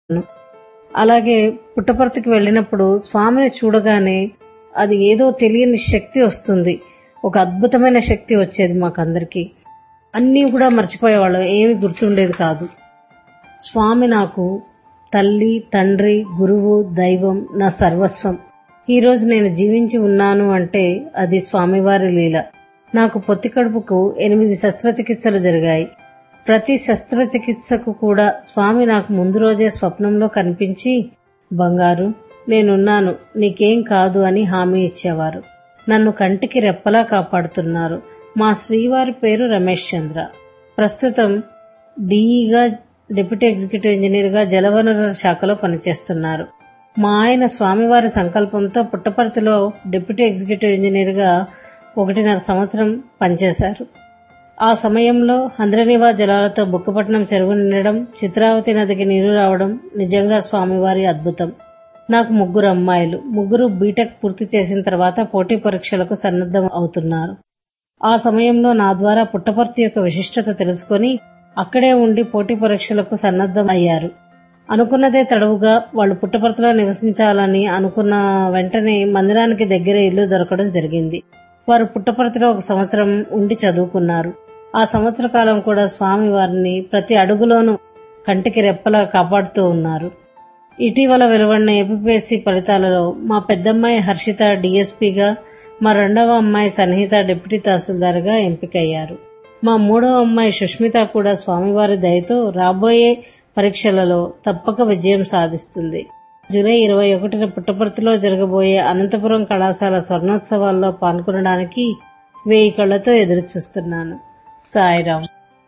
అలాగే పుట్టపర్తికి వెళ్ళినప్పుడు స్వామిని చూడగానే అది ఏదో తెలియని శక్తి వస్తుంది. ఒక అద్భుతమైన శక్తి వచ్చేది మాకందరికి. అన్నీ కూడా మర్చిపోయేవాళ్ళం, ఏమీ గుర్తుండేది కాదు. స్వామి నాకు తల్లి, తండ్రి, గురువు, దైవం, నా సర్వస్వం. ఈరోజు నేను జీవించి ఉన్నాను అంటే అది స్వామివారి లీల. నాకు పొత్తి కడుపుకు 8 శస్త్రచికిత్సలు జరిగాయి. ప్రతి శస్త్రచికిత్సకు కూడా స్వామి నాకు ముందు రోజే స్వప్నంలో కనిపించి, బంగారు నేనున్నాను, నీకేం కాదు అని హామీ ఇచ్చేవారు. నన్ను కంటికి రెప్పలా కాపాడుతున్నారు. మా శ్రీవారి పేరు రమేష్ చంద్ర. ప్రస్తుతం డిఈగా, డిప్యూటీ ఎగ్జిక్యూటివ్ ఇంజనీర్గా జలవనరుల శాఖలో పనిచేస్తున్నారు. మా ఆయన స్వామివారి సంకల్పంతో పుట్టపర్తిలో డిప్యూటీ ఎగ్జిక్యూటివ్ ఇంజనీర్గా 1.5 సంవత్సరం పనిచేశారు. ఆ సమయంలో హంద్రనీవా జలాలతో బుక్కపట్నం చెరువు నిండడం, చిత్రావతి నదికి నీరు రావడం నిజంగా స్వామివారి అద్భుతం. నాకు 3 అమ్మాయిలు. 3 బీటెక్ పూర్తి చేసిన తర్వాత పోటీ పరీక్షలకు సన్నద్ధం అవుతున్నారు. ఆ సమయంలో నా ద్వారా పుట్టపర్తి యొక్క విశిష్టత తెలుసుకుని అక్కడే ఉండి పోటీ పరీక్షలకు సన్నద్ధం అయ్యారు. అనుకున్నదే తడవుగా వాళ్ళు పుట్టపర్తిలో నివసించాలని అనుకున్న వెంటనే మందిరానికి దగ్గరే ఇల్లు దొరకడం జరిగింది. వారు పుట్టపర్తిలో 1 సంవత్సరం ఉండి చదువుకున్నారు. ఆ సంవత్సర కాలం కూడా స్వామి వారిని ప్రతి అడుగులోనూ కంటికి రెప్పలా కాపాడుతూ ఉన్నారు. ఇటీవల వెలువడిన ఏపీఎస్సీ ఫలితాలలో మా పెద్దమ్మాయి హర్షిత డీఎస్పీగా, మా 2వ అమ్మాయి సన్నిహిత డిప్యూటీ తహసీల్దార్గా ఎంపికయ్యారు. మా 3వ అమ్మాయి సుష్మిత కూడా స్వామివారి దయతో రాబోయే పరీక్షలలో తప్పక విజయం సాధిస్తుంది. జూలై 21న పుట్టపర్తిలో జరగబోయే అనంతపురం కళాశాల స్వర్ణోత్సవాల్లో పాల్గొనడానికి 1000 కళ్లతో ఎదురుచూస్తున్నాను. సాయిరాం.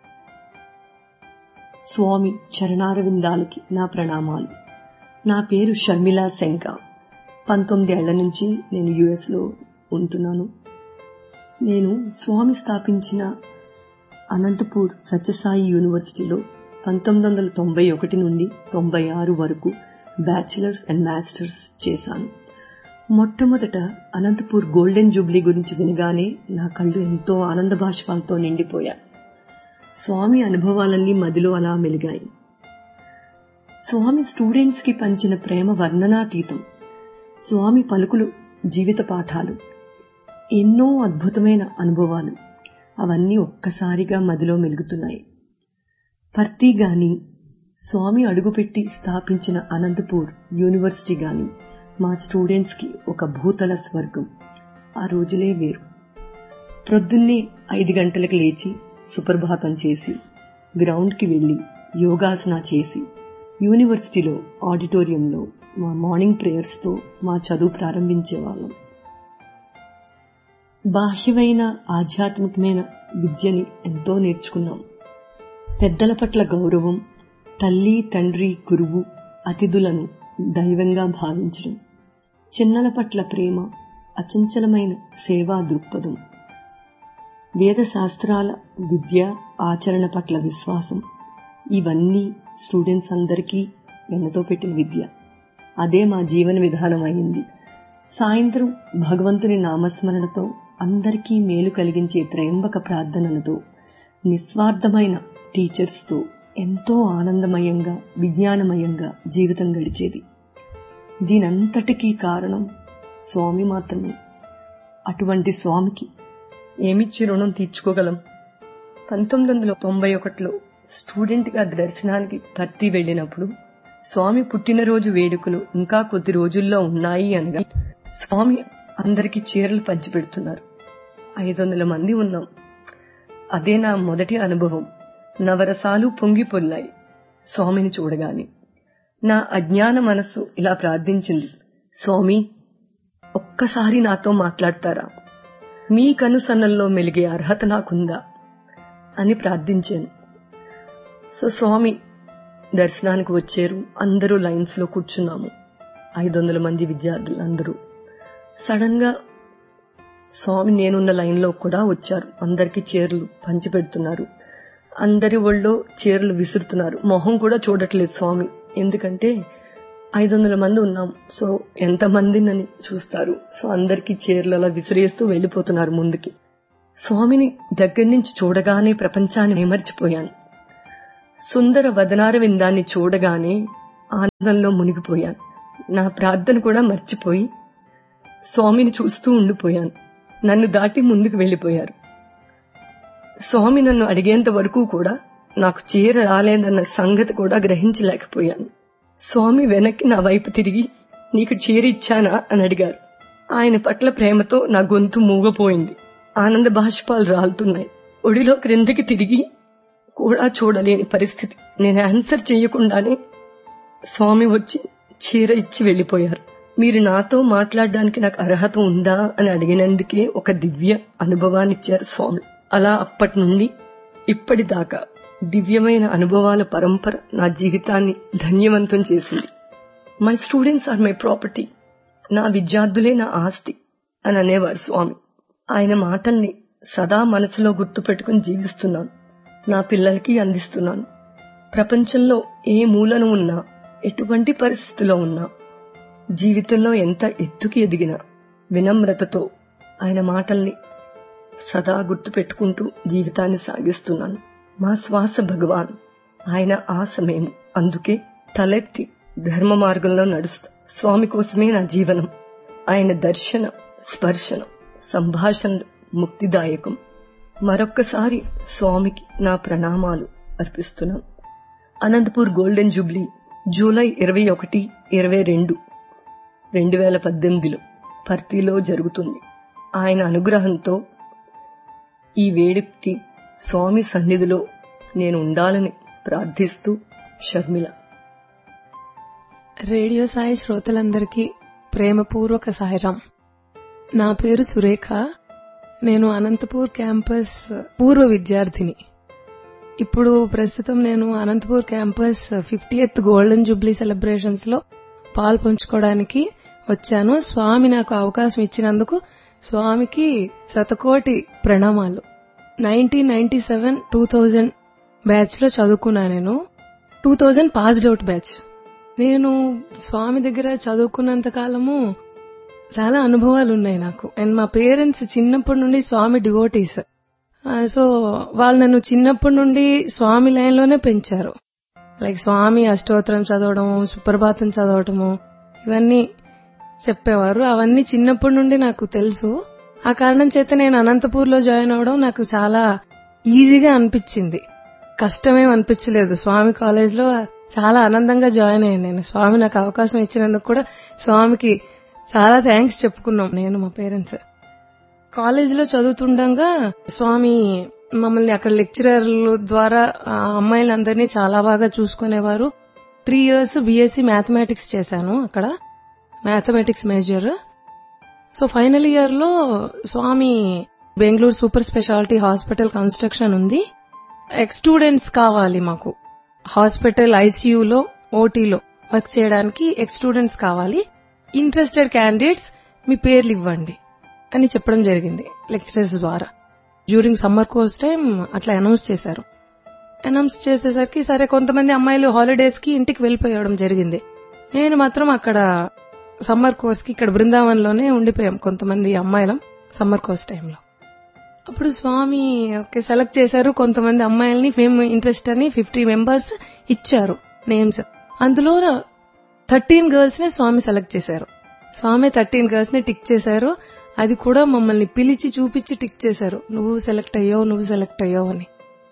స్వామి చరణారవిందాలకి నా ప్రణామాలు. నా పేరు షర్మిలా శంకా. 19 ఏళ్ల నుంచి నేను యుఎస్లో ఉంటున్నాను. నేను స్వామి స్థాపించిన అనంతపూర్ సత్యసాయి యూనివర్సిటీలో 1991 నుండి 96 వరకు బ్యాచిలర్స్ అండ్ మాస్టర్స్ చేశాను. మొట్టమొదట అనంతపూర్ గోల్డెన్ జూబ్లీ గురించి వినగానే నా కళ్ళు ఎంతో ఆనంద బాష్పాలతో నిండిపోయాయి. స్వామి అనుభవాలన్నీ మదిలో అలా మెలిగాయి. స్వామి స్టూడెంట్స్ కి పంచిన ప్రేమ వర్ణనాతీతం. స్వామి పలుకులు జీవిత పాఠాలు, ఎన్నో అద్భుతమైన అనుభవాలు, అవన్నీ ఒక్కసారిగా మదిలో మెలుగుతున్నాయి. పర్తి గాని, స్వామి అడుగుపెట్టి స్థాపించిన అనంతపూర్ యూనివర్సిటీ గాని మా స్టూడెంట్స్ కి ఒక భూతల స్వర్గం. ఆ రోజులే వేరు. ప్రొద్దున్నే 5 గంటలకు లేచి సుప్రభాతం చేసి గ్రౌండ్ కి వెళ్లి యోగాసన చేసి యూనివర్సిటీలో ఆడిటోరియంలో మా మార్నింగ్ ప్రేయర్స్ తో మా చదువు ప్రారంభించేవాళ్ళం. బాహ్యమైన ఆధ్యాత్మికమైన విద్యని ఎంతో నేర్చుకున్నాం. పెద్దల పట్ల గౌరవం, తల్లి, తండ్రి, గురువు, అతిథులను దైవంగా భావించడం, చిన్నల పట్ల ప్రేమ, అచంచలమైన సేవా దృక్పథం, వేద శాస్త్రాల విద్య, ఆచరణ పట్ల విశ్వాసం, ఇవన్నీ స్టూడెంట్స్ అందరికీ వెన్నతో పెట్టిన విద్య. అదే మా జీవన విధానం అయింది. సాయంత్రం భగవంతుని నామస్మరణతో, అందరికీ మేలు కలిగించే త్రయంబక ప్రార్థనలతో, నిస్వార్థమైన టీచర్స్తో ఎంతో ఆనందమయంగా, విజ్ఞానమయంగా జీవితం గడిచేది. దీనంతటికీ కారణం స్వామి మాత్రమే. అటువంటి స్వామికి ఏమిచ్చి రుణం తీర్చుకోగలం? 1991లో స్టూడెంట్గా దర్శనానికి పర్తి వెళ్లినప్పుడు స్వామి పుట్టినరోజు వేడుకలు ఇంకా కొద్ది రోజుల్లో ఉన్నాయి అనగా స్వామి అందరికీ చీరలు పంచిపెడుతున్నారు. 500 మంది ఉన్నాం. అదే నా మొదటి అనుభవం. నవరసాలు పొంగి పొల్లాయి స్వామిని చూడగానే. నా అజ్ఞాన మనస్సు ఇలా ప్రార్థించింది, స్వామి ఒక్కసారి నాతో మాట్లాడతారా? మీ కనుసన్నల్లో మెలిగే అర్హత నాకుందా అని ప్రార్థించాను. స్వామి దర్శనానికి వచ్చారు. అందరూ లైన్స్ లో కూర్చున్నాము. 500 మంది విద్యార్థులందరూ. సడన్ గా స్వామి నేనున్న లైన్ లో కూడా వచ్చారు. అందరికీ చీరలు పంచిపెడుతున్నారు. అందరి ఒళ్ళో చీరలు విసురుతున్నారు. మొహం కూడా చూడట్లేదు స్వామి, ఎందుకంటే 500 మంది ఉన్నాం. సో ఎంతమందినని చూస్తారు. సో అందరికీ చీరలు అలా విసిరేస్తూ వెళ్లిపోతున్నారు ముందుకి. స్వామిని దగ్గర నుంచి చూడగానే ప్రపంచాన్ని విమర్చిపోయాను. సుందర వదనార విందాన్ని చూడగానే ఆనందంలో మునిగిపోయాను. నా ప్రార్థన కూడా మర్చిపోయి స్వామిని చూస్తూ ఉండిపోయాను. నన్ను దాటి ముందుకు వెళ్లిపోయారు. స్వామి నన్ను అడిగేంత వరకు కూడా నాకు చీర రాలేదన్న సంగతి కూడా గ్రహించలేకపోయాను. స్వామి వెనక్కి నా వైపు తిరిగి, నీకు చీర ఇచ్చానా అని అడిగారు. ఆయన పట్ల ప్రేమతో నా గొంతు మూగపోయింది. ఆనంద బాష్పాలు రాలుతున్నాయి. ఒడిలో క్రిందికి తిరిగి కూడా చూడలేని పరిస్థితి. నేను ఆన్సర్ చేయకుండానే స్వామి వచ్చి చీర ఇచ్చి వెళ్లిపోయారు. మీరు నాతో మాట్లాడడానికి నాకు అర్హత ఉందా అని అడిగినందుకే ఒక దివ్య అనుభవాన్ని ఇచ్చారు స్వామి. అలా అప్పటి నుండి ఇప్పటిదాకా దివ్యమైన అనుభవాల పరంపర నా జీవితాన్ని ధన్యవంతం చేసింది. My students are my property. నా విద్యార్థులే నా ఆస్తి అని అనేవారు స్వామి. ఆయన మాటల్ని సదా మనసులో గుర్తుపెట్టుకుని జీవిస్తున్నాను. నా పిల్లలకి అందిస్తున్నాను. ప్రపంచంలో ఏ మూలను ఉన్నా, ఎటువంటి పరిస్థితిలో ఉన్నా, జీవితంలో ఎంత ఎత్తుకి ఎదిగినా వినమ్రతతో ఆయన మాటల్ని సదా గుర్తుపెట్టుకుంటూ జీవితాన్ని సాగిస్తున్నాను. మా శ్వాస భగవాన్, ఆయన ఆశ మేము. అందుకే తలెత్తి ధర్మ మార్గంలో నడుస్తా. స్వామి కోసమే నా జీవనం. ఆయన దర్శన, స్పర్శన, సంభాషణ ముక్తిదాయకం. మరొక్కసారి స్వామికి నా ప్రణామాలు అర్పిస్తున్నాను. అనంతపూర్ గోల్డెన్ జూబ్లీ జూలై 21, 22, 2018 పర్తిలో జరుగుతుంది. ఆయన అనుగ్రహంతో ఈ వేడుకకి స్వామి సన్నిధిలో నేను ఉండాలని ప్రార్థిస్తూ షర్మిల. రేడియో సాయి శ్రోతలందరికీ ప్రేమపూర్వక సాయిరాం. నా పేరు సురేఖ. నేను అనంతపూర్ క్యాంపస్ పూర్వ విద్యార్థిని. ఇప్పుడు ప్రస్తుతం నేను Anantapur campus 50th golden Jubilee celebrations లో పాలు పంచుకోవడానికి వచ్చాను. స్వామి నాకు అవకాశం ఇచ్చినందుకు స్వామికి శతకోటి ప్రణామాలు. 1997, 2000 బ్యాచ్ లో చదువుకున్నా. నేను 2000 పాస్డ్ అవుట్ బ్యాచ్. నేను స్వామి దగ్గర చదువుకున్నంత కాలము చాలా అనుభవాలు ఉన్నాయి నాకు. అండ్ మా పేరెంట్స్ చిన్నప్పటి నుండి స్వామి డివోటీస్. సో వాళ్ళు నన్ను చిన్నప్పటి నుండి స్వామి లైన్ లోనే పెంచారు. లైక్ స్వామి అష్టోత్తరం చదవడము, సుప్రభాతం చదవటము, ఇవన్నీ చెప్పేవారు. అవన్నీ చిన్నప్పటి నుండి నాకు తెలుసు. ఆ కారణం చేత నేను అనంతపూర్ లో జాయిన్ అవడం నాకు చాలా ఈజీగా అనిపించింది. కష్టమేం అనిపించలేదు. స్వామి కాలేజ్ లో చాలా ఆనందంగా జాయిన్ అయ్యాను నేను. స్వామి నాకు అవకాశం ఇచ్చినందుకు కూడా స్వామికి చాలా థ్యాంక్స్ చెప్పుకున్నాం నేను, మా పేరెంట్స్. కాలేజీలో చదువుతుండగా స్వామి మమ్మల్ని అక్కడ లెక్చరర్ల ద్వారా అమ్మాయిలందరినీ చాలా బాగా చూసుకునేవారు. 3 years బీఎస్సీ మ్యాథమెటిక్స్ చేశాను అక్కడ, mathematics major. So final year లో స్వామి Bengaluru super speciality hospital construction ఉంది, ఎక్స్ స్టూడెంట్స్ కావాలి మాకు, హాస్పిటల్ ఐసీయూలో ఓటీలో వర్క్ చేయడానికి ఎక్స్ స్టూడెంట్స్ కావాలి, ఇంట్రెస్టెడ్ క్యాండిడేట్స్ మీ పేర్లు ఇవ్వండి అని చెప్పడం జరిగింది లెక్చరర్స్ ద్వారా. డ్యూరింగ్ సమ్మర్ కోర్స్ టైం అట్లా అనౌన్స్ చేశారు. అనౌన్స్ చేసేసరికి సరే కొంతమంది అమ్మాయిలు హాలిడేస్ కి ఇంటికి వెళ్లిపోయడం జరిగింది. నేను మాత్రం అక్కడ సమ్మర్ కోర్స్ కి ఇక్కడ బృందావన్ లోనే ఉండిపోయాం కొంతమంది అమ్మాయిలం సమ్మర్ కోర్స్ టైంలో. అప్పుడు స్వామి సెలెక్ట్ చేశారు కొంతమంది అమ్మాయిల్ని, మేము ఇంట్రెస్ట్ అని 50 members ఇచ్చారు నేమ్స్. అందులో 13 girls ని స్వామి సెలెక్ట్ చేశారు. స్వామి 13 girls ని టిక్ చేశారు. అది కూడా మమ్మల్ని పిలిచి చూపించి టిక్ చేశారు. నువ్వు సెలెక్ట్ అయ్యావు అని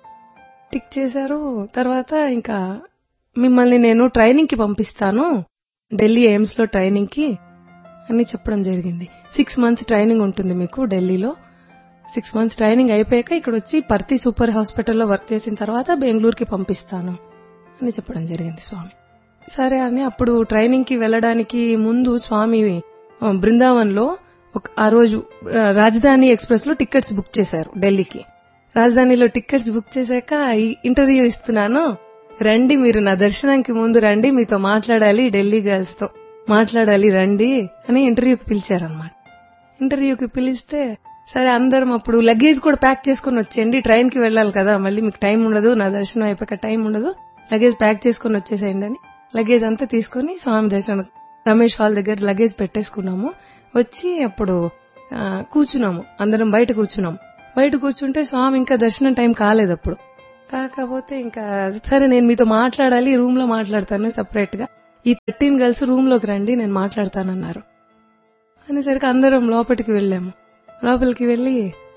టిక్ చేశారు. తర్వాత ఇంకా మిమ్మల్ని నేను ట్రైనింగ్ కి పంపిస్తాను, ఢిల్లీ ఎయిమ్స్ లో ట్రైనింగ్ కి అని చెప్పడం జరిగింది. 6 months ట్రైనింగ్ ఉంటుంది మీకు ఢిల్లీలో. 6 months ట్రైనింగ్ అయిపోయాక ఇక్కడ వచ్చి పర్తి సూపర్ హాస్పిటల్లో వర్క్ చేసిన తర్వాత బెంగళూరుకి పంపిస్తాను అని చెప్పడం జరిగింది స్వామి. సరే అని అప్పుడు ట్రైనింగ్ కి వెళ్లడానికి ముందు స్వామి బృందావన్ లో ఆ రోజు రాజధాని ఎక్స్ప్రెస్ లో టికెట్స్ బుక్ చేశారు ఢిల్లీకి. రాజధానిలో టికెట్స్ బుక్ చేశాక ఇంటర్వ్యూ ఇస్తున్నాను, రండి మీరు నా దర్శనానికి ముందు రండి, మీతో మాట్లాడాలి, ఢిల్లీ గర్ల్స్ తో మాట్లాడాలి రండి అని ఇంటర్వ్యూకి పిలిచారనమాట. ఇంటర్వ్యూకి పిలిస్తే సరే అందరం అప్పుడు లగేజ్ కూడా ప్యాక్ చేసుకుని వచ్చేయండి, ట్రైన్ కి వెళ్లాలి కదా, మళ్ళీ మీకు టైం ఉండదు, నా దర్శనం అయిపోయాక టైం ఉండదు, లగేజ్ ప్యాక్ చేసుకుని వచ్చేసేయండి అని లగేజ్ అంతా తీసుకుని స్వామి దర్శనం రమేష్ హాల్ దగ్గర లగేజ్ పెట్టేసుకున్నాము. వచ్చి అప్పుడు కూర్చున్నాము, అందరం బయట కూర్చున్నాము. బయట కూర్చుంటే స్వామి ఇంకా దర్శనం టైం కాలేదు అప్పుడు. కాకపోతే ఇంకా సరే నేను మీతో మాట్లాడాలి, రూమ్ లో మాట్లాడతాను సెపరేట్ గా, ఈ 13 గర్ల్స్ రూమ్ లోకి రండి, నేను మాట్లాడతానన్నారు. అనేసరికి అందరం లోపలికి వెళ్ళాము. లోపలికి వెళ్లి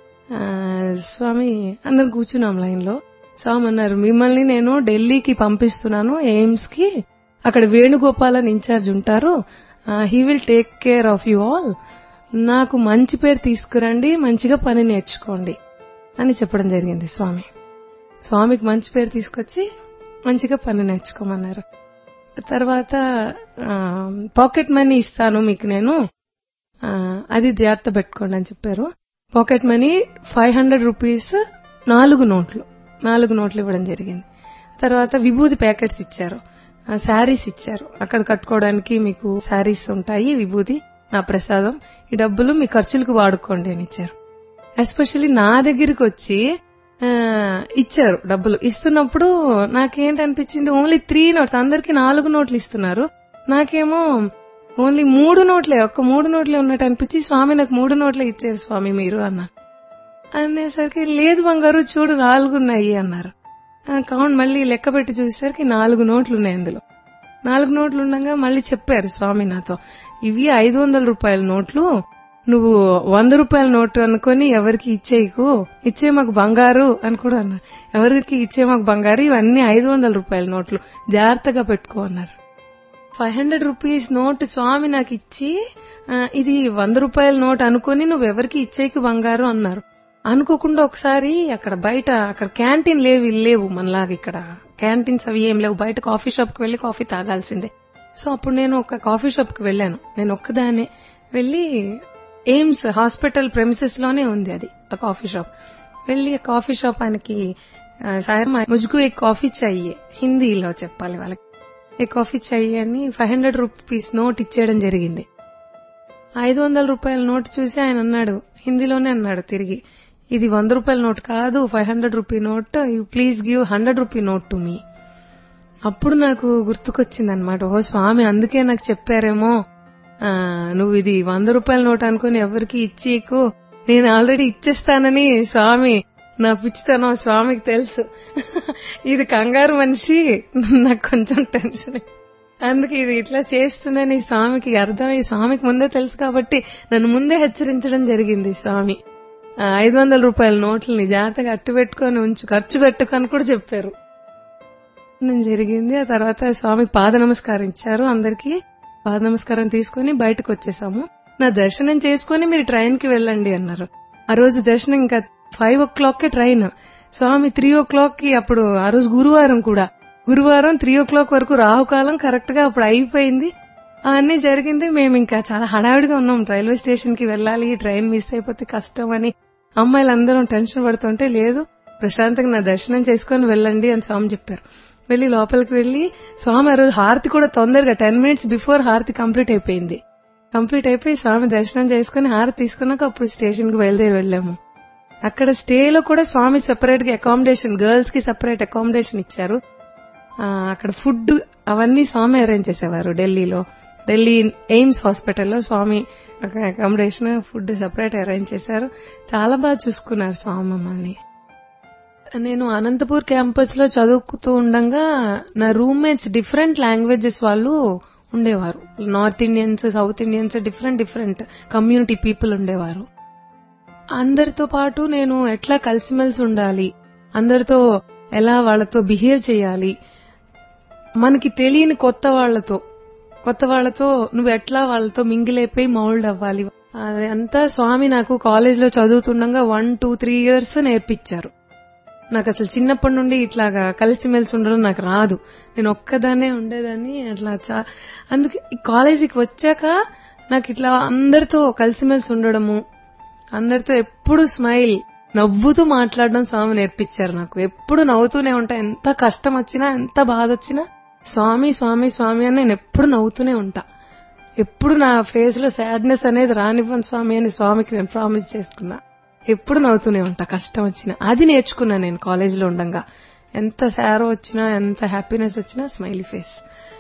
స్వామి అందరం కూర్చున్నాం లైన్ లో. స్వామి అన్నారు, మిమ్మల్ని నేను ఢిల్లీకి పంపిస్తున్నాను, ఎయిమ్స్ కి. అక్కడ వేణుగోపాల్ అని ఇన్ఛార్జ్ ఉంటారు, he will take care of you all. నాకు మంచి పేరు తీసుకురండి, మంచిగా పని నేర్చుకోండి అని చెప్పడం జరిగింది స్వామి. స్వామికి మంచి పేరు తీసుకొచ్చి మంచిగా పని నేర్చుకోమన్నారు. తర్వాత పాకెట్ మనీ ఇస్తాను మీకు నేను, అది జాగ్రత్త పెట్టుకోండి అని చెప్పారు. పాకెట్ మనీ 500 రూపీస్ 4 నోట్లు ఇవ్వడం జరిగింది. తర్వాత విభూతి ప్యాకెట్స్ ఇచ్చారు, శారీస్ ఇచ్చారు. అక్కడ కట్టుకోవడానికి మీకు శారీస్ ఉంటాయి, విభూతి నా ప్రసాదం, ఈ డబ్బులు మీ ఖర్చులకు వాడుకోండి అని ఇచ్చారు. ఎస్పెషల్లీ నా దగ్గరికి వచ్చి ఇచ్చారు డబ్బులు. ఇస్తున్నప్పుడు నాకేంటనిపించింది, ఓన్లీ 3 నోట్స్, అందరికి 4 నోట్లు ఇస్తున్నారు, నాకేమో ఓన్లీ 3 నోట్లే, ఒక్క 3 నోట్లే ఉన్నట్టు అనిపించి, స్వామి నాకు 3 నోట్లే ఇచ్చారు స్వామి మీరు అన్నా. అనేసరికి లేదు బంగారు చూడు 4 ఉన్నాయి అన్నారు. కౌంట్ మళ్ళీ లెక్క పెట్టి చూసేసరికి 4 నోట్లు ఉన్నాయి అందులో. 4 నోట్లు ఉండగా మళ్ళీ చెప్పారు స్వామి నాతో, ఇవి 500 రూపాయల నోట్లు, నువ్వు 100 రూపాయల నోటు అనుకుని ఎవరికి ఇచ్చేయకు, ఇచ్చే మాకు బంగారు అని కూడా అన్నారు. ఎవరికి ఇచ్చే మాకు బంగారు, ఇవన్నీ 500 రూపాయల నోట్లు, జాగ్రత్తగా పెట్టుకో అన్నారు. 500 రూపీస్ నోట్ స్వామి నాకు ఇచ్చి, ఇది 100 రూపాయల నోట్ అనుకుని నువ్వెవరికి ఇచ్చేయకు బంగారు అన్నారు. అనుకోకుండా ఒకసారి అక్కడ బయట, అక్కడ క్యాంటీన్ లేవు మనలాగా, ఇక్కడ క్యాంటీన్స్ అవి ఏం లేవు, బయట కాఫీ షాప్ కి వెళ్లి కాఫీ తాగాల్సిందే. సో అప్పుడు నేను ఒక కాఫీ షాప్ కి వెళ్ళాను. నేను ఒక్కదానే వెళ్లి, ఎయిమ్స్ హాస్పిటల్ ప్రెమిసెస్ లోనే ఉంది అది ఆ కాఫీ షాప్. వెళ్లి కాఫీ షాప్ ఆయనకి, సార్ ముజ్కు ఏ కాఫీ చాయియే, హిందీలో చెప్పాలి వాళ్ళకి, ఏ కాఫీ చాయియే అని 500 రూపీస్ నోట్ ఇచ్చేయడం జరిగింది. 500 రూపాయల నోట్ చూసి ఆయన అన్నాడు, హిందీలోనే అన్నాడు తిరిగి, ఇది 100 రూపాయల నోట్ కాదు, 500 rupee note, you please give 100 rupee note to me. అప్పుడు నాకు గుర్తుకొచ్చిందనమాట, ఓ స్వామి అందుకే నాకు చెప్పారేమో, నువ్వు ఇది 100 రూపాయల నోట్ అనుకుని ఎవరికి ఇచ్చేకు, నేను ఆల్రెడీ ఇచ్చేస్తానని. స్వామి నా పిచ్చితనం స్వామికి తెలుసు, ఇది కంగారు మనిషి, నాకు కొంచెం టెన్షన్, అందుకే ఇది ఇట్లా చేస్తుందని స్వామికి అర్థమై, స్వామికి ముందే తెలుసు కాబట్టి నన్ను ముందే హెచ్చరించడం జరిగింది స్వామి. 500 రూపాయల నోట్లని జాగ్రత్తగా అట్టు పెట్టుకుని ఉంచు, ఖర్చు పెట్టుకొని కూడా చెప్పారు. జరిగింది. ఆ తర్వాత స్వామికి పాద నమస్కారం ఇచ్చారు, అందరికీ పాద నమస్కారం తీసుకుని బయటకు వచ్చేసాము. నా దర్శనం చేసుకుని మీరు ట్రైన్ కి వెళ్ళండి అన్నారు. ఆ రోజు దర్శనం ఇంకా 5 o'clock ట్రైన్, స్వామి 3 o'clock కి, అప్పుడు ఆ రోజు గురువారం 3 o'clock వరకు రాహుకాలం కరెక్ట్ గా అప్పుడు అయిపోయింది. అవన్నీ జరిగింది. మేము ఇంకా చాలా హడావిడిగా ఉన్నాం, రైల్వే స్టేషన్ కి వెళ్ళాలి, ట్రైన్ మిస్ అయిపోతే కష్టం అని అమ్మాయిలందరం టెన్షన్ పడుతుంటే, లేదు ప్రశాంతంగా నా దర్శనం చేసుకుని వెళ్ళండి అని స్వామి చెప్పారు. వెళ్లి లోపలికి వెళ్లి స్వామి ఆ రోజు హారతి కూడా తొందరగా 10 minutes బిఫోర్ హారతి కంప్లీట్ అయిపోయింది. కంప్లీట్ అయిపోయి స్వామి దర్శనం చేసుకుని హారతి తీసుకున్నాక అప్పుడు స్టేషన్ కి బయలుదేరి వెళ్లాము. అక్కడ స్టేలో కూడా స్వామి సెపరేట్ గా అకామిడేషన్, గర్ల్స్ కి సెపరేట్ అకామిడేషన్ ఇచ్చారు. అక్కడ ఫుడ్ అవన్నీ స్వామి అరేంజ్ చేసేవారు. ఢిల్లీ ఎయిమ్స్ హాస్పిటల్లో స్వామి అకామిడేషన్, ఫుడ్ సెపరేట్ అరేంజ్ చేశారు. చాలా బాగా చూసుకున్నారు స్వామి మమ్మల్ని. నేను అనంతపూర్ క్యాంపస్ లో చదువుతూ ఉండగా నా రూమ్మేట్స్ డిఫరెంట్ లాంగ్వేజెస్ వాళ్ళు ఉండేవారు. North Indians, south Indians, different community people ఉండేవారు. అందరితో పాటు నేను ఎట్లా కలిసిమెలిసి ఉండాలి, అందరితో ఎలా వాళ్ళతో బిహేవ్ చేయాలి, మనకి తెలియని కొత్త వాళ్లతో నువ్వు ఎట్లా వాళ్ళతో మింగిల్ అయిపోయి మౌల్డ్ అవ్వాలి, అదంతా స్వామి నాకు కాలేజ్ లో చదువుతుండగా 1, 2, 3 years నేర్పించారు. నాకు అసలు చిన్నప్పటి నుండి ఇట్లాగా కలిసిమెలిసి ఉండడం నాకు రాదు, నేను ఒక్కదాన్నే ఉండేదాన్ని అట్లా. అందుకే కాలేజీకి వచ్చాక నాకు ఇట్లా అందరితో కలిసిమెలిసి ఉండడము, అందరితో ఎప్పుడు స్మైల్, నవ్వుతూ మాట్లాడడం స్వామి నేర్పించారు నాకు. ఎప్పుడు నవ్వుతూనే ఉంటా, ఎంత కష్టం వచ్చినా ఎంత బాధ వచ్చినా స్వామి స్వామి స్వామి అని నేను ఎప్పుడు నవ్వుతూనే ఉంటా. ఎప్పుడు నా ఫేస్ లో సాడ్నెస్ అనేది రానివ్వను స్వామి అని స్వామికి నేను ప్రామిస్ చేసుకున్నా. ఎప్పుడు నవ్వుతూనే ఉంటా కష్టం వచ్చినా. అది నేర్చుకున్నా నేను కాలేజీలో ఉండగా. ఎంత సారో వచ్చినా, ఎంత హ్యాపీనెస్ వచ్చినా స్మైలీ ఫేస్.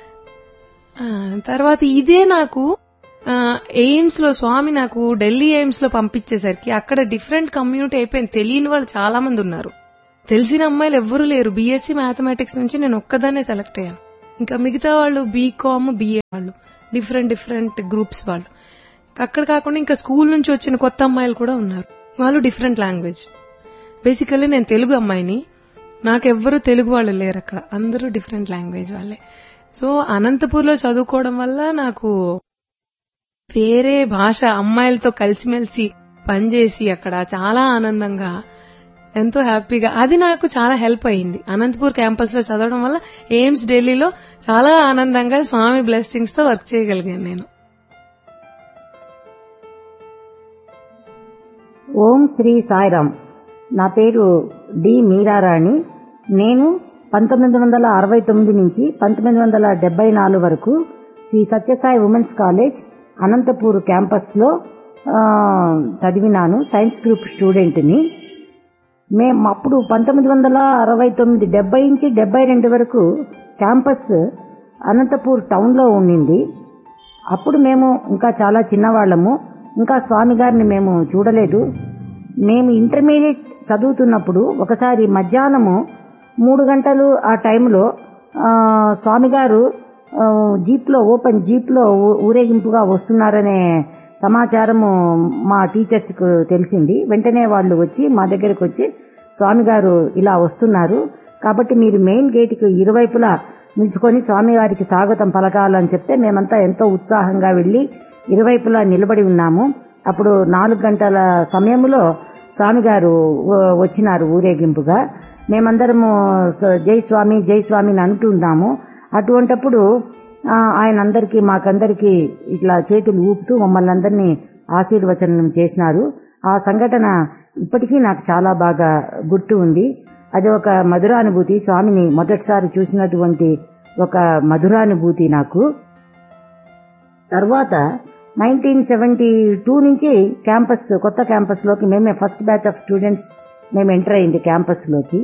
తర్వాత ఇదే నాకు ఎయిమ్స్ లో స్వామి నాకు ఢిల్లీ ఎయిమ్స్ లో పంపించేసరికి అక్కడ డిఫరెంట్ కమ్యూనిటీ అయిపోయింది. తెలియని వాళ్ళు చాలా మంది ఉన్నారు, తెలిసిన అమ్మాయిలు ఎవ్వరూ లేరు. బీఎస్సీ మ్యాథమెటిక్స్ నుంచి నేను ఒక్కదాన్నే సెలెక్ట్ అయ్యాను. ఇంకా మిగతా వాళ్ళు బీకామ్ బిఏ వాళ్ళు డిఫరెంట్ గ్రూప్స్ వాళ్ళు. అక్కడ కాకుండా ఇంకా స్కూల్ నుంచి వచ్చిన కొత్త అమ్మాయిలు కూడా ఉన్నారు. వాళ్ళు డిఫరెంట్ లాంగ్వేజ్. బేసికల్లీ నేను తెలుగు అమ్మాయిని, నాకెవ్వరూ తెలుగు వాళ్ళు లేరు అక్కడ, అందరూ డిఫరెంట్ లాంగ్వేజ్ వాళ్ళే. సో అనంతపూర్లో చదువుకోవడం వల్ల నాకు వేరే భాష అమ్మాయిలతో కలిసిమెలిసి పనిచేసి అక్కడ చాలా ఆనందంగా, ఎంతో హ్యాపీగా, అది నాకు చాలా హెల్ప్ అయింది. అనంతపూర్ క్యాంపస్ లో చదవడం వల్ల ఎయిమ్స్ ఢిల్లీలో చాలా ఆనందంగా స్వామి బ్లెస్సింగ్స్ తో వర్క్ చేయగలిగాను నేను. ఓం శ్రీ సాయిరామ్. నా పేరు డి మీరారాణి. నేను 1969 నుంచి 1974 వరకు శ్రీ సత్యసాయి ఉమెన్స్ కాలేజ్ అనంతపూర్ క్యాంపస్లో చదివినాను. సైన్స్ గ్రూప్ స్టూడెంట్ని. మేము అప్పుడు 1969, 70 నుంచి 72 వరకు క్యాంపస్ అనంతపూర్ టౌన్లో ఉండింది. అప్పుడు మేము ఇంకా చాలా చిన్నవాళ్లము, ఇంకా స్వామి గారిని మేము చూడలేదు. మేము ఇంటర్మీడియట్ చదువుతున్నప్పుడు ఒకసారి మధ్యాహ్నము 3 గంటలు ఆ టైంలో స్వామి గారు ఓపెన్ జీప్లో ఊరేగింపుగా వస్తున్నారనే సమాచారము మా టీచర్స్కు తెలిసింది. వెంటనే వాళ్ళు వచ్చి మా దగ్గరకు వచ్చి, స్వామి గారు ఇలా వస్తున్నారు కాబట్టి మీరు మెయిన్ గేట్కి ఇరువైపులా నిల్చుకొని స్వామి గారికి స్వాగతం పలకాలని చెప్తే మేమంతా ఎంతో ఉత్సాహంగా వెళ్లి ఇరువైపులా నిలబడి ఉన్నాము. అప్పుడు 4 గంటల సమయంలో స్వామి గారు వచ్చినారు ఊరేగింపుగా. మేమందరము జై స్వామి జై స్వామిని అంటున్నాము. అటువంటప్పుడు ఆయన మాకందరికీ ఇట్లా చేతులు ఊపుతూ మమ్మల్ని అందరినీ ఆశీర్వచనం చేసినారు. ఆ సంఘటన ఇప్పటికీ నాకు చాలా బాగా గుర్తు ఉంది. అది ఒక మధురానుభూతి. స్వామిని మొదటిసారి చూసినటువంటి ఒక మధురానుభూతి నాకు. తర్వాత 1972 నుంచి కొత్త క్యాంపస్ లోకి మేమే ఫస్ట్ బ్యాచ్ ఆఫ్ స్టూడెంట్స్ మేము ఎంటర్ అయింది క్యాంపస్ లోకి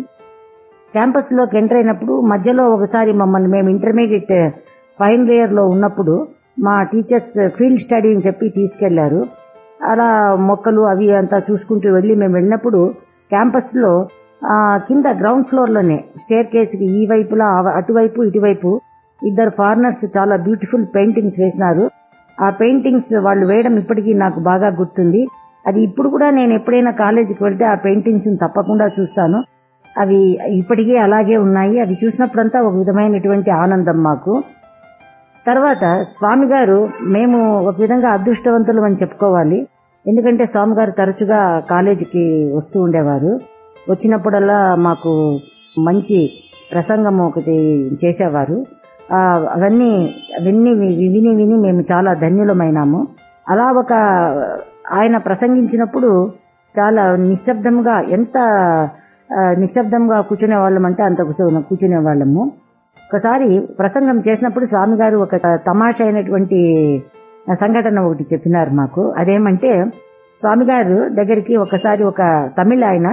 ఎంటర్ అయినప్పుడు మధ్యలో ఒకసారి మమ్మల్ని మేము ఇంటర్మీడియట్ ఫైనల్ ఇయర్ లో ఉన్నప్పుడు మా టీచర్స్ ఫీల్డ్ స్టడీ అని చెప్పి తీసుకెళ్లారు. అలా మొక్కలు అవి అంతా చూసుకుంటూ మేము వెళ్ళినప్పుడు క్యాంపస్ లో కింద గ్రౌండ్ ఫ్లోర్ లోనే స్టేర్ కేసుకి ఈ వైపులా అటువైపు ఇటువైపు ఇద్దరు ఫారినర్స్ చాలా బ్యూటిఫుల్ పెయింటింగ్స్ వేసినారు. ఆ పెయింటింగ్స్ వాళ్ళు వేయడం ఇప్పటికీ నాకు బాగా గుర్తుంది. అది ఇప్పుడు కూడా నేను ఎప్పుడైనా కాలేజీకి వెళ్తే ఆ పెయింటింగ్స్ తప్పకుండా చూస్తాను. అవి ఇప్పటికీ అలాగే ఉన్నాయి. అవి చూసినప్పుడంతా ఒక విధమైనటువంటి ఆనందం మాకు. తర్వాత స్వామి గారు, మేము ఒక విధంగా అదృష్టవంతులు అని చెప్పుకోవాలి. ఎందుకంటే స్వామి గారు తరచుగా కాలేజీకి వస్తూ ఉండేవారు. వచ్చినప్పుడల్లా మాకు మంచి ప్రసంగం ఒకటి చేసేవారు. అవన్నీ విని మేము చాలా ధన్యులమైనాము. అలా ఆయన ప్రసంగించినప్పుడు చాలా నిశ్శబ్దంగా, ఎంత నిశ్శబ్దంగా కూర్చునే వాళ్ళమంటే అంత కూర్చునే వాళ్ళము. ఒకసారి ప్రసంగం చేసినప్పుడు స్వామి గారు ఒక తమాషా అయినటువంటి సంఘటన ఒకటి చెప్పినారు మాకు. అదేమంటే, స్వామి గారు దగ్గరికి ఒకసారి ఒక తమిళ ఆయన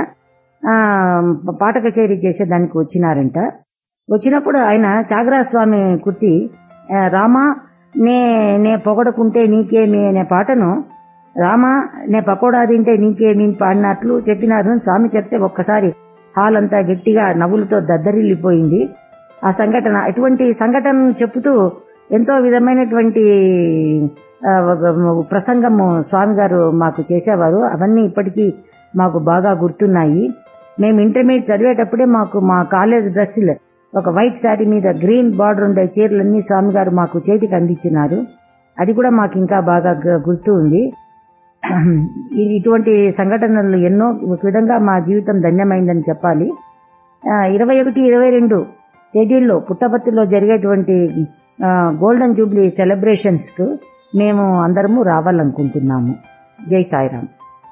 పాట కచేరీ చేసేదానికి వచ్చినారంట. వచ్చినప్పుడు ఆయన చాగరా స్వామి కుర్తి రామా నే పొగడకుంటే నీకేమి అనే పాటను రామా నే పకోడా తింటే నీకేమి పాడినట్లు చెప్పినారు. స్వామి చెప్తే ఒక్కసారి హాల్ అంతా గట్టిగా నవ్వులతో దద్దరిల్లిపోయింది. ఆ సంఘటన, ఇటువంటి సంఘటన చెప్పుతూ ఎంతో విధమైనటువంటి ప్రసంగము స్వామి గారు మాకు చేసేవారు. అవన్నీ ఇప్పటికీ మాకు బాగా గుర్తున్నాయి. మేము ఇంటర్మీడియట్ చదివేటప్పుడే మా కాలేజ్ డ్రెస్సులు ఒక వైట్ శారీ మీద గ్రీన్ బార్డర్ ఉండే చీరలన్నీ స్వామి గారు మాకు చేతికి అందించినారు. అది కూడా మాకు ఇంకా బాగా గుర్తు ఉంది. ఇటువంటి సంఘటనలు ఎన్నో. ఒక విధంగా మా జీవితం ధన్యమైందని చెప్పాలి. 21, 22 తేదీల్లో పుట్టపర్తిలో జరిగేటువంటి గోల్డెన్ జూబ్లీ సెలబ్రేషన్స్ కు మేము అందరము రావాలనుకుంటున్నాము. జై సాయిరామ్.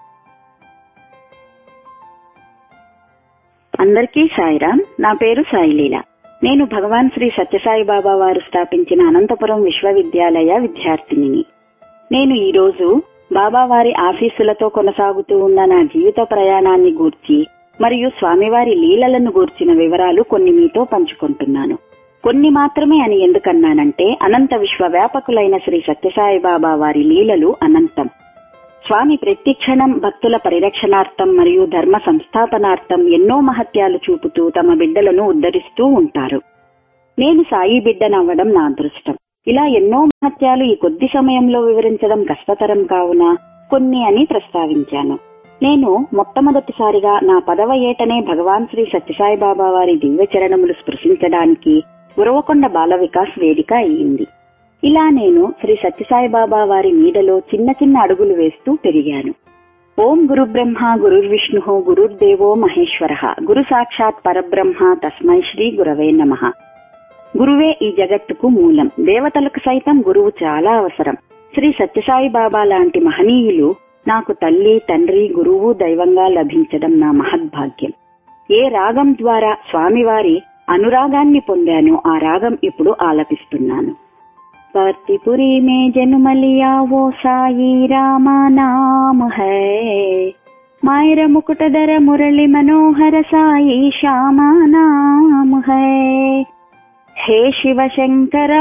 అందరికీ సాయిరామ్. నా పేరు సాయిలీల. నేను భగవాన్ శ్రీ సత్యసాయి బాబా వారు స్థాపించిన అనంతపురం విశ్వవిద్యాలయ విద్యార్థినిని. నేను ఈ రోజు బాబావారి ఆశీస్సులతో కొనసాగుతూ ఉన్న నా జీవిత ప్రయాణాన్ని గూర్చి మరియు స్వామివారి లీలలను గూర్చిన వివరాలు కొన్ని మీతో పంచుకుంటున్నాను. కొన్ని మాత్రమే అని ఎందుకన్నానంటే, అనంత విశ్వవ్యాపకులైన శ్రీ సత్యసాయి బాబా వారి లీలలు అనంతం. స్వామి ప్రతిక్షణం భక్తుల పరిరక్షణార్థం మరియు ధర్మ సంస్థాపనార్థం ఎన్నో మహత్యాలు చూపుతూ తమ బిడ్డలను ఉద్ధరిస్తూ ఉంటారు. నేను సాయి బిడ్డనవ్వడం నా అదృష్టం. ఇలా ఎన్నో మహత్యాలు ఈ కొద్ది సమయంలో వివరించడం కష్టతరం కావున కొన్ని అని ప్రస్తావించాను. నేను మొట్టమొదటిసారిగా నా 10వ ఏటనే భగవాన్ శ్రీ సత్యసాయి బాబా వారి దివ్య చరణములు స్పృశించడానికి ఉరవకొండ బాల వికాస్ వేదిక అయ్యింది. ఇలా నేను శ్రీ సత్యసాయి బాబా వారి నీడలో చిన్న చిన్న అడుగులు వేస్తూ పెరిగాను. ఓం గురు బ్రహ్మ గురుర్విష్ణు గురుర్దేవో మహేశ్వర గురు సాక్షాత్ పరబ్రహ్మ తస్మై శ్రీ గురవే నమః. గురువే ఈ జగత్తుకు మూలం. దేవతలకు సైతం గురువు చాలా అవసరం. శ్రీ సత్యసాయి బాబా లాంటి మహనీయులు నాకు తల్లి, తండ్రి, గురువు, దైవంగా లభించడం నా మహద్భాగ్యం. ఏ రాగం ద్వారా స్వామివారి అనురాగాన్ని పొందానో ఆ రాగం ఇప్పుడు ఆలపిస్తున్నాను. పార్తిపురి మే జన్మలియా వో సాయి రామా నామ హై, మాయర ముకుటధర మురళి మనోహర సాయి శ్యామా నామ హై. హే శివ శంకర